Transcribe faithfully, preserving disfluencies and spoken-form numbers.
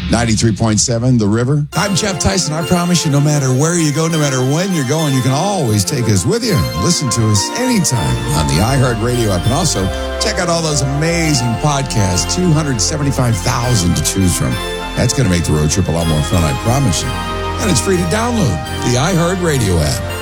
ninety-three point seven, The River. I'm Jeff Tyson. I promise you, no matter where you go, no matter when you're going, you can always take us with you. Listen to us anytime on the iHeartRadio app. And also, check out all those amazing podcasts, two hundred seventy-five thousand to choose from. That's going to make the road trip a lot more fun, I promise you. And it's free to download the iHeartRadio app.